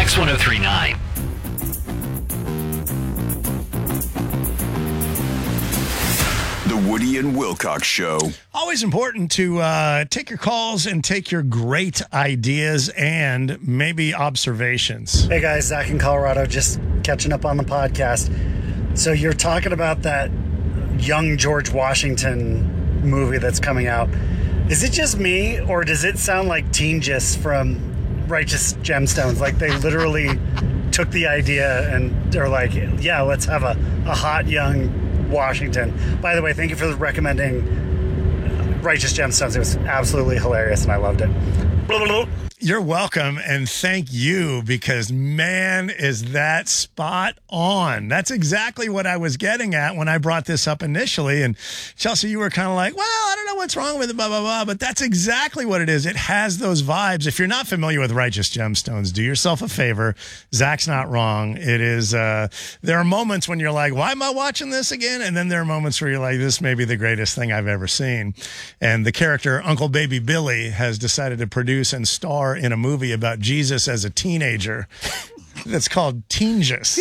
X1039. The Woody and Wilcox Show. Always important to take your calls and take your great ideas and maybe observations. Hey guys, Zach in Colorado, just catching up on the podcast. So you're talking about that young George Washington movie that's coming out. Is it just me, or does it sound like Teen Gist from Righteous Gemstones? Like they literally took the idea and they're like, yeah, let's have a hot young Washington. By the way, thank you for recommending Righteous Gemstones. It was absolutely hilarious and I loved it. You're welcome, and thank you, because man, is that spot on. That's exactly what I was getting at when I brought this up initially. And Chelsea, you were kind of like, well, I don't know what's wrong with it, blah, blah, blah. But that's exactly what it is. It has those vibes. If you're not familiar with Righteous Gemstones, do yourself a favor. Zach's not wrong. It is, there are moments when you're like, why am I watching this again? And then there are moments where you're like, this may be the greatest thing I've ever seen. And the character Uncle Baby Billy has decided to produce and star in a movie about Jesus as a teenager that's called Teen Gist.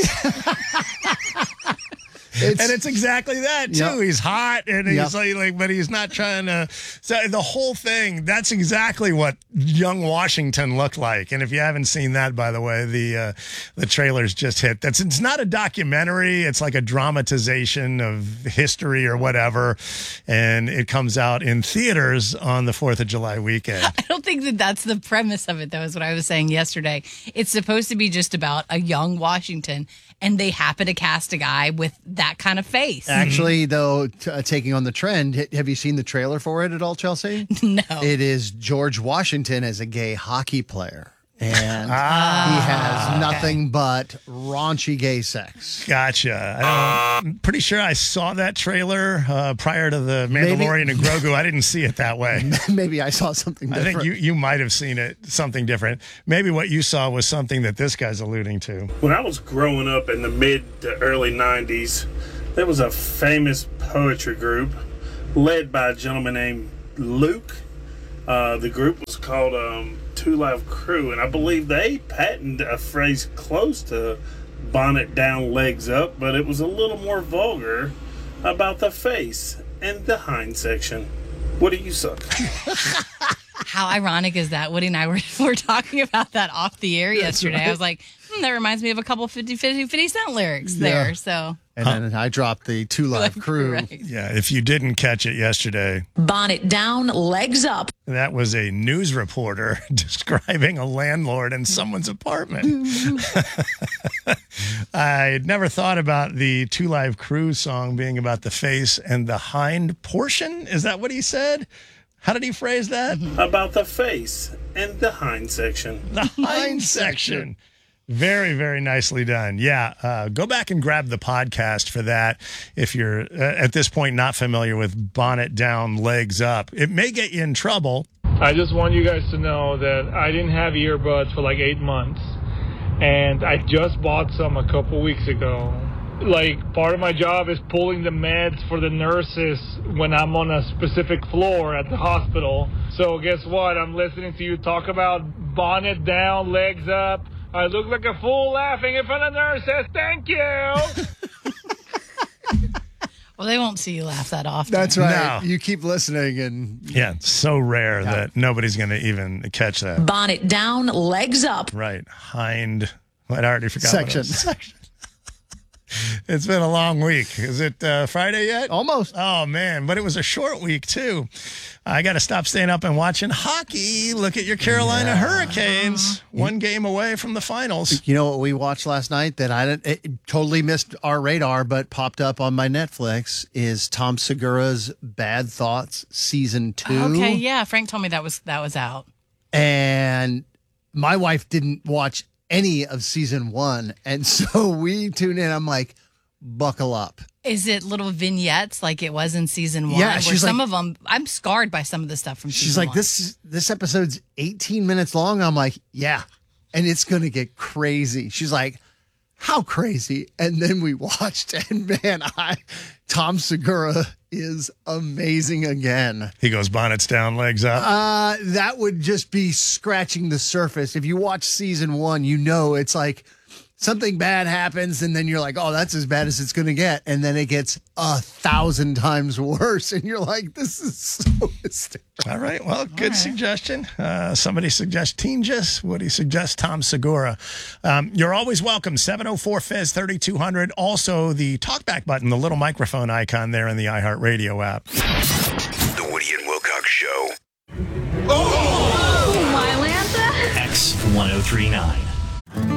And it's exactly that too. Yep. He's hot and he's like, but he's not trying to. So the whole thing, that's exactly what young Washington looked like. And if you haven't seen that, by the way, the trailers just hit. It's not a documentary. It's like a dramatization of history or whatever. And it comes out in theaters on the 4th of July weekend. I don't think that's the premise of it, though, is what I was saying yesterday. It's supposed to be just about a young Washington, and they happen to cast a guy with that kind of face. Actually, though, taking on the trend, have you seen the trailer for it at all, Chelsea? No. It is George Washington as a gay hockey player. And he has nothing but raunchy gay sex. Gotcha. I'm pretty sure I saw that trailer prior to the Mandalorian and Grogu. I didn't see it that way. Maybe I saw something different. I think you might have seen it, something different. Maybe what you saw was something that this guy's alluding to. When I was growing up in the mid to early 90s, there was a famous poetry group led by a gentleman named Luke. The group was called Two Live Crew, and I believe they patented a phrase close to bonnet down, legs up, but it was a little more vulgar about the face and the hind section. What do you suck? How ironic is that? Woody and I were talking about that off the air yesterday. Right. I was like, that reminds me of a couple 50 Cent lyrics there. So. And then I dropped the Two Live Crew. Right. Yeah, if you didn't catch it yesterday. Bonnet down, legs up. That was a news reporter describing a landlord in someone's apartment. I never thought about the Two Live Crew song being about the face and the hind portion. Is that what he said? How did he phrase that? About the face and the hind section. The hind section. Very, very nicely done. Yeah, go back and grab the podcast for that if you're at this point not familiar with bonnet down, legs up. It may get you in trouble. I just want you guys to know that I didn't have earbuds for like 8 months, and I just bought some a couple weeks ago. Like, part of my job is pulling the meds for the nurses when I'm on a specific floor at the hospital. So guess what? I'm listening to you talk about bonnet down, legs up. I look like a fool laughing in front of nurses. Thank you. Well, they won't see you laugh that often. That's right. No. You keep listening. And yeah, it's so rare that nobody's going to even catch that. Bonnet down, legs up. Right. Hind. I already forgot. Section. It's been a long week. Is it Friday yet? Almost. Oh, man. But it was a short week, too. I got to stop staying up and watching hockey. Look at your Carolina Hurricanes. One game away from the finals. You know what we watched last night that it totally missed our radar but popped up on my Netflix is Tom Segura's Bad Thoughts Season 2. Okay, yeah. Frank told me that was out. And my wife didn't watch any of Season 1. And so we tune in. I'm like, buckle up. Is it little vignettes like it was in Season 1? Yeah, where she's some of them, I'm scarred by some of the stuff from Season 1. She's like, this episode's 18 minutes long. I'm like, yeah. And it's going to get crazy. She's like, how crazy? And then we watched, and man, Tom Segura is amazing again. He goes bonnets down, legs up. That would just be scratching the surface. If you watch season 1, you know it's like something bad happens, and then you're like, oh, that's as bad as it's going to get. And then it gets 1,000 times worse. And you're like, this is so hysterical. All right. Well, good suggestion. Somebody suggests Teen Gist. Woody suggests Tom Segura. You're always welcome. 704-FEZ-3200. Also, the talkback button, the little microphone icon there in the iHeartRadio app. The Woody and Wilcox Show. Mylanta? X1039.